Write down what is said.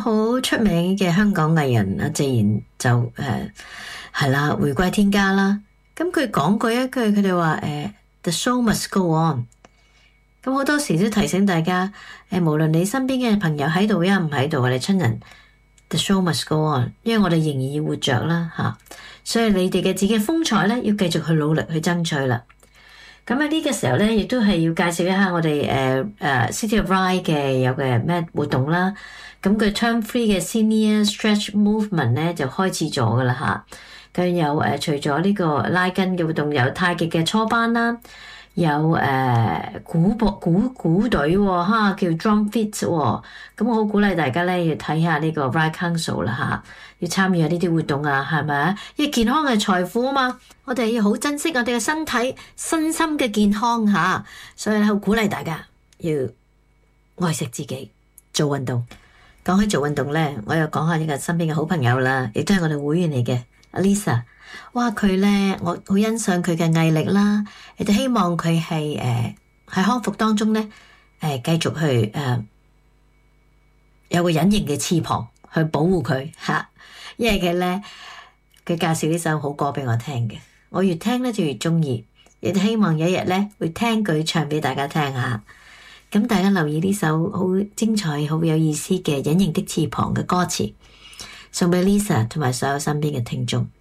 好出名嘅香港藝人阿謝賢就係啦，回歸天家啦。咁佢講過一句，佢哋話The show must go on。咁好多時都提醒大家，無論你身邊嘅朋友喺度呀唔喺度，我哋親人 The show must go on， 因為我哋仍然要活着啦吓。所以你哋嘅自己嘅風采咧，要繼續去努力去爭取啦。咁喺呢個時候咧，亦都係要介紹一下我哋City of Ryde 嘅有嘅咩活動啦。咁佢 Term 3嘅 Senior Stretch Movement 咧就開始咗噶啦吓。佢有除咗呢個拉筋嘅活動，有太極嘅初班啦，有鼓隊喎叫 Drum Fit 喎。咁我好鼓勵大家咧要睇下呢個 Ryde Council 啦吓，要參與下呢啲活動啊，係咪啊？因為健康係財富啊嘛，我哋要好珍惜我哋嘅身體、身心嘅健康吓，所以好鼓勵大家要愛惜自己，做運動。講起做運動咧，我又講下呢個身邊嘅好朋友啦，亦都係我哋會員嚟嘅。Lisa， 哇佢咧，我好欣賞佢嘅毅力啦，亦都希望佢係喺康復當中咧，繼續去有個隱形嘅翅膀去保護佢吓，因為佢介紹呢首好歌俾我聽嘅，我越聽咧就越中意，亦都希望有一日咧會聽佢唱俾大家聽下。咁大家留意呢首好精彩、好有意思嘅隱形的翅膀嘅歌詞。送俾 Lisa 同埋所有身邊嘅聽眾。